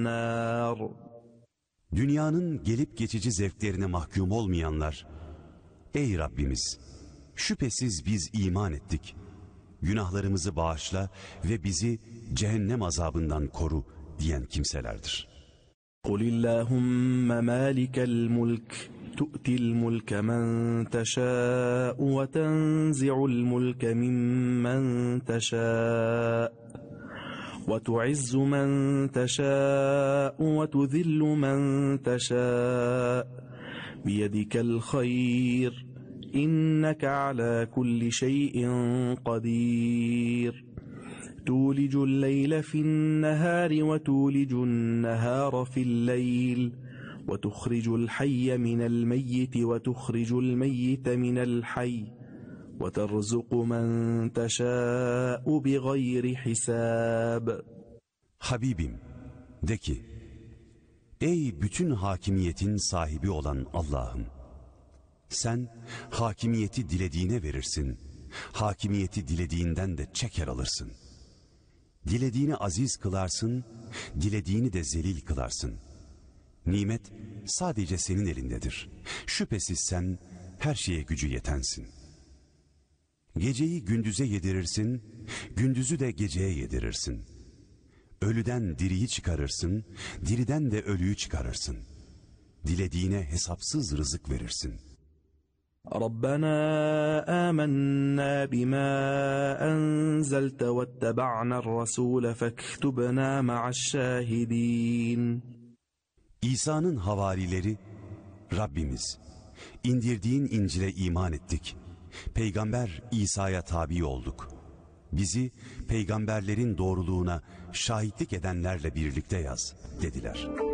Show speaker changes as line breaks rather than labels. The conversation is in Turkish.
النار.
Dünyanın gelip geçici zevklerine mahkum olmayanlar, ey Rabbimiz, şüphesiz biz iman ettik, günahlarımızı bağışla ve bizi cehennem azabından koru diyen kimselerdir.
قُلِ اللّٰهُمَّ مَالِكَ الْمُلْكِ تُؤْتِي الْمُلْكَ مَنْ تَشَاءُ وَتَنْزِعُ الْمُلْكَ مِمَّنْ تَشَاءُ وَتُعِزُّ مَنْ تَشَاءُ وَتُذِلُّ مَنْ تَشَاءُ بِيَدِكَ الْخَيْرُ إِنَّكَ عَلَى كُلِّ شَيْءٍ قَدِيرٌ تولج الليل في النهار وتولج النهار في الليل وتخرج الحي من الميت وتخرج الميت من الحي وترزق من تشاء بغير حساب.
Habibim, de ki, ey bütün hakimiyetin sahibi olan Allah'ım, sen hakimiyeti dilediğine verirsin, hakimiyeti dilediğinden de çeker alırsın. Dilediğini aziz kılarsın, dilediğini de zelil kılarsın. Nimet sadece senin elindedir. Şüphesiz sen her şeye gücü yetensin. Geceyi gündüze yedirirsin, gündüzü de geceye yedirirsin. Ölüden diriyi çıkarırsın, diriden de ölüyü çıkarırsın. Dilediğine hesapsız rızık verirsin.
ربنا آمنا بما أنزلت واتبعنا الرسول فاكتبنا مع الشاهدين.
İsa'nın havarileri, Rabbimiz, indirdiğin İncil'e iman ettik. Peygamber İsa'ya tabi olduk. Bizi peygamberlerin doğruluğuna şahitlik edenlerle birlikte yaz dediler.